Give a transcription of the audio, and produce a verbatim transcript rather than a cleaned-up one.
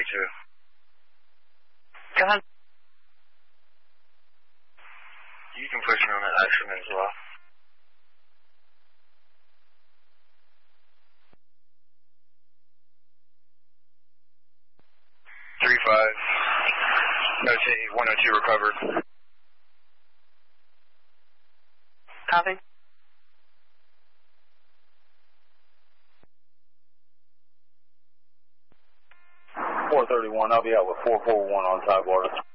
thirty-two. Come on. You can push me on that instrument as well. three five. Notate one oh two recovered. Copy. four thirty-one, I'll be out with four four one on Tidewater.